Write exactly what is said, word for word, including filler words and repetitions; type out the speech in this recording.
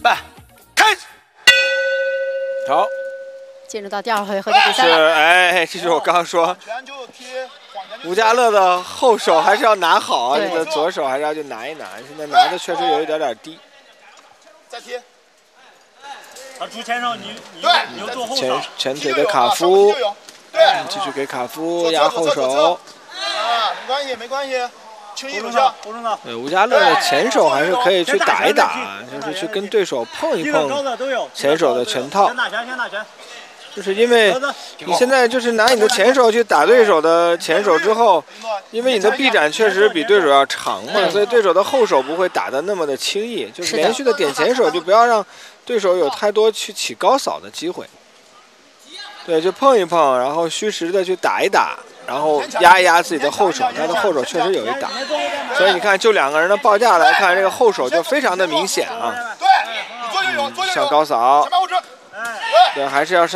备，开始。好， 进入到第二回合的比赛是了。 哎，这就是我刚刚说，吴家乐的后手还是要拿好啊， 对你的左手还是要去拿一拿，现在拿的确实有一点点低。 再踢。 他出前手，你你你就做后手。 前前腿的卡夫， 对， 继续给卡夫压后手。 啊，没关系，没关系，轻易有效。 对，吴家乐的前手还是可以去打一打，就是去跟对手碰一碰前手的拳套。 先打拳，先打拳。 就是因为你现在就是拿你的前手去打对手的前手之后，因为你的臂展确实比对手要长嘛，所以对手的后手不会打得那么的轻易，就是连续的点前手，就不要让对手有太多去起高扫的机会。对，就碰一碰，然后虚实的去打一打，然后压一压自己的后手，他的后手确实有一打，所以你看，就两个人的报价来看，这个后手就非常的明显啊。 对，你做就有，做就有。 上高扫，对，还是要上。